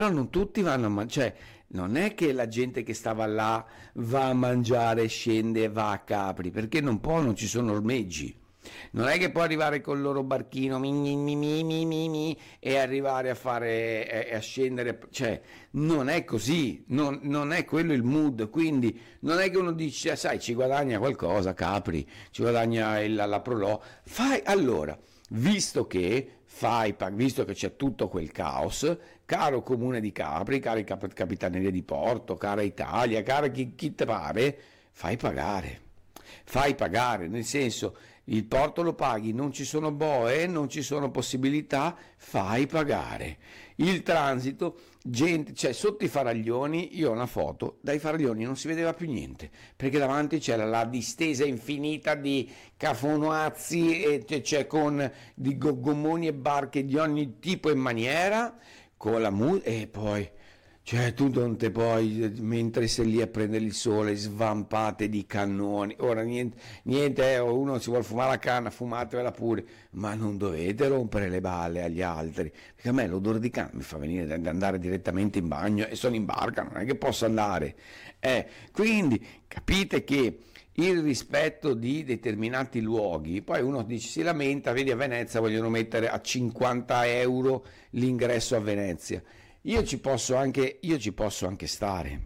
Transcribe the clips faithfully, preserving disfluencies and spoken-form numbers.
Però non tutti vanno a mangiare, cioè non è che la gente che stava là va a mangiare, scende e va a Capri, perché non può, non ci sono ormeggi. Non è che può arrivare con il loro barchino mi, mi, mi, mi, mi, mi, mi, e arrivare a fare e a scendere, cioè non è così, non, non è quello il mood, quindi non è che uno dice, sai, ci guadagna qualcosa Capri, ci guadagna il, la Prolò, fai allora, visto che fai, visto che c'è tutto quel caos, caro comune di Capri, cari cap- capitaneria di porto, cara Italia, cara chi, chi te pare, fai pagare. Fai pagare, nel senso il porto lo paghi, non ci sono boe, non ci sono possibilità, fai pagare. Il transito, gente, cioè sotto i faraglioni, io ho una foto, dai faraglioni non si vedeva più niente, perché davanti c'era la distesa infinita di cafonazzi, e c'è, c'è con di gommoni e barche di ogni tipo e maniera, con la musica, e poi... Cioè tu non te puoi, mentre sei lì a prendere il sole, svampate di cannoni, ora niente, niente eh, uno si vuole fumare la canna, fumatevela pure, ma non dovete rompere le balle agli altri, perché a me l'odore di canna mi fa venire da andare direttamente in bagno e sono in barca, non è che posso andare, eh, quindi capite che il rispetto di determinati luoghi, poi uno dice, si lamenta, vedi a Venezia vogliono mettere a cinquanta euro l'ingresso a Venezia. Io ci posso anche, io ci posso anche stare,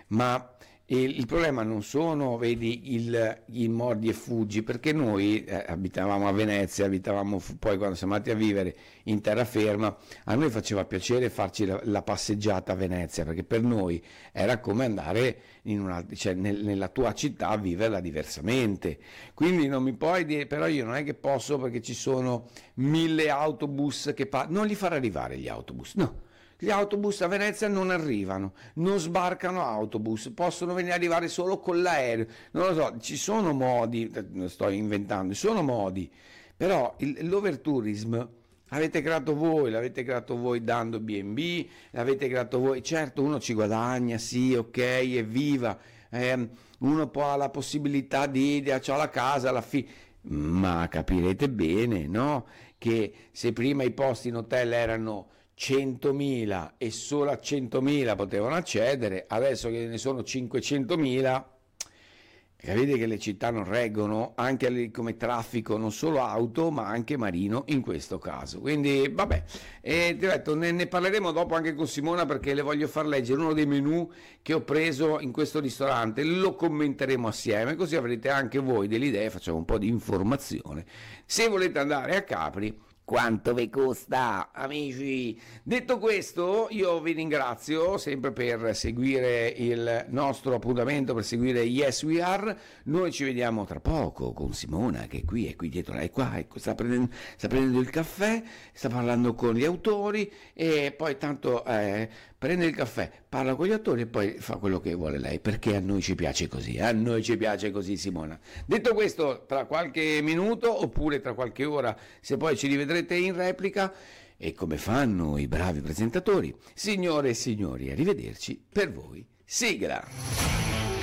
ma il, il problema non sono, vedi, il, il mordi e fuggi, perché noi eh, abitavamo a Venezia, abitavamo poi quando siamo andati a vivere in terraferma, a noi faceva piacere farci la, la passeggiata a Venezia, perché per noi era come andare in una, cioè nel, nella tua città a viverla diversamente. Quindi non mi puoi dire, però io non è che posso perché ci sono mille autobus che pa- non li far arrivare gli autobus, no. Gli autobus a Venezia non arrivano, non sbarcano autobus, possono venire arrivare solo con l'aereo. Non lo so, ci sono modi, lo sto inventando, ci sono modi, però il, l'overtourism l'avete creato voi, l'avete creato voi dando B and B, l'avete creato voi, certo uno ci guadagna, sì, ok, evviva, eh, uno poi ha la possibilità di, di c'ho la casa, la fi- ma capirete bene, no? Che se prima i posti in hotel erano centomila e solo a centomila potevano accedere, adesso che ne sono cinquecentomila, capite che le città non reggono anche come traffico, non solo auto ma anche marino in questo caso. Quindi vabbè, e ti ho detto, ne, ne parleremo dopo anche con Simona, perché le voglio far leggere uno dei menù che ho preso in questo ristorante, lo commenteremo assieme, così avrete anche voi delle idee, facciamo un po' di informazione. Se volete andare a Capri, quanto vi costa, amici? Detto questo, io vi ringrazio sempre per seguire il nostro appuntamento, per seguire Yes We Are. Noi ci vediamo tra poco con Simona, che è qui, è qui dietro, è qua, è, sta, prendendo, sta prendendo il caffè, sta parlando con gli autori e poi tanto eh, prende il caffè, parla con gli autori e poi fa quello che vuole lei, perché a noi ci piace così, a noi ci piace così, Simona. Detto questo, tra qualche minuto oppure tra qualche ora, se poi ci rivedrete in replica, e come fanno i bravi presentatori, signore e signori, arrivederci, per voi sigla.